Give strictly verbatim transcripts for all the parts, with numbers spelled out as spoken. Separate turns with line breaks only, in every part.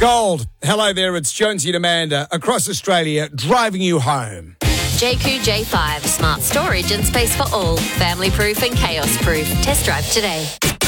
Gold. Hello there, it's Jonesy and Amanda across Australia driving you home.
J Q J five, smart storage and space for all. Family proof and chaos proof. Test drive today.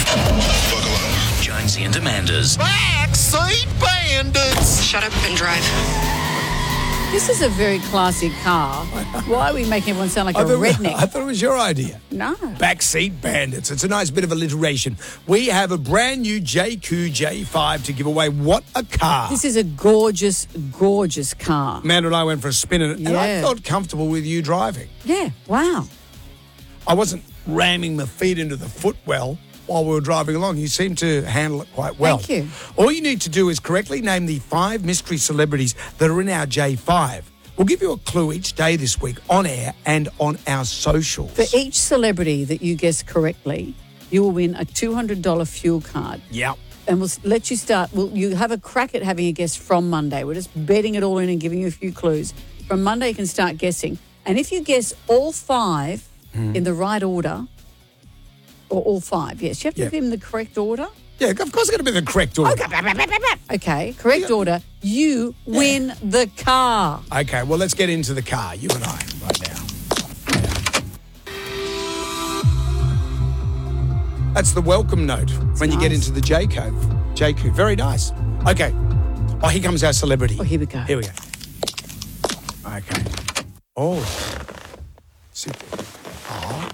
Jonesy and Amanda's
Backseat Bandits.
Shut up and drive.
This is a very classy car. Why are we making everyone sound like a
I thought,
redneck?
I thought it was your idea.
No.
Backseat Bandits. It's a nice bit of alliteration. We have a brand new J Q J five to give away. What a car.
This is a gorgeous, gorgeous car.
Amanda and I went for a spin in it, and I
Yeah.
felt comfortable with you driving.
Yeah, wow.
I wasn't ramming my feet into the footwell while we were driving along. You seemed to handle it quite well.
Thank you.
All you need to do is correctly name the five mystery celebrities that are in our J five. We'll give you a clue each day this week on air and on our socials.
For each celebrity that you guess correctly, you will win a two hundred dollars fuel card.
Yep.
And we'll let you start. We'll, you have a crack at having a guess from Monday. We're just betting it all in and giving you a few clues. From Monday, you can start guessing. And if you guess all five
Mm.
in the right order, or all five, yes, you have to
Yeah.
give them the correct order.
Yeah, of course it's going to be the correct order.
Okay, correct
Yeah.
order. You win the car.
Okay, well, let's get into the car, you and I, right now. That's the welcome note when you get
nice.
into the J Cove. J Q, very nice. Okay. Oh, here comes our celebrity.
Oh, here we go.
Here we go. Okay. Oh. Sit. Oh.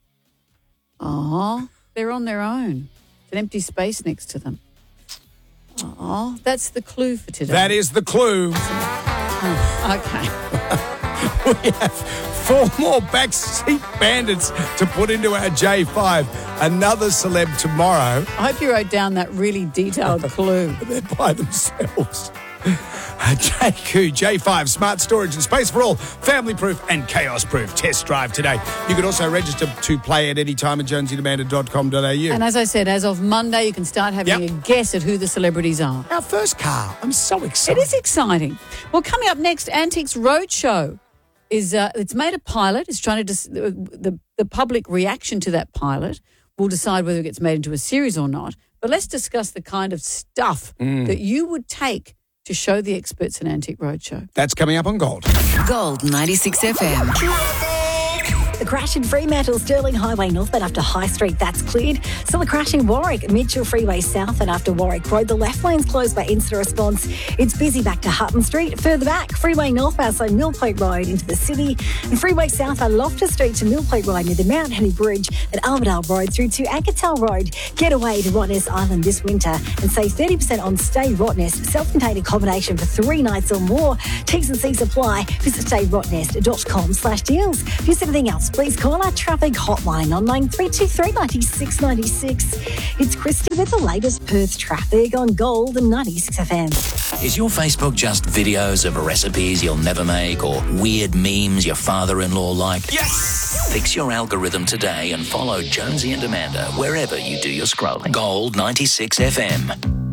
Oh, they're on their own. It's an empty space next to them. Oh, that's the clue for today.
That is the clue.
Oh, okay.
We have four more backseat bandits to put into our J five. Another celeb tomorrow.
I hope you wrote down that really detailed clue.
They're by themselves. J Q J five, smart storage and space for all, family proof and chaos proof. Test drive today. You can also register to play at any time at jonesy and amanda dot com dot a u.
And as I said, as of Monday, you can start having
Yep.
a guess at who the celebrities are.
Our first car. I'm so
It
excited.
is exciting. Well, coming up next, Antiques Roadshow is uh, it's made a pilot. It's trying to dis- the, the the public reaction to that pilot will decide whether it gets made into a series or not. But let's discuss the kind of stuff that you would take to show the experts in Antique Roadshow.
That's coming up on Gold.
Gold ninety-six F M.
The crash in Fremantle, Stirling Highway northbound after High Street, that's cleared. Still a crash in Warwick, Mitchell Freeway southbound after Warwick Road. The left lane's closed by incident response. It's busy back to Hutton Street. Further back, Freeway northbound, so Millpoint Road into the city. And Freeway southbound, Loftus Street to Millpoint Road near the Mount Henry Bridge and Armadale Road through to Agatal Road. Get away to Rottnest Island this winter and save thirty percent on Stay Rottnest. Self-contained accommodation for three nights or more. T's and C's apply. Visit stay rottnest dot com slash deals. If there's anything else, please call our traffic hotline on nine three two three, nine six nine six. It's Christy with the latest Perth traffic on Gold and ninety-six F M.
Is your Facebook just videos of recipes you'll never make or weird memes your father-in-law like? Yes! Fix your algorithm today and follow Jonesy and Amanda wherever you do your scrolling. Gold ninety-six F M.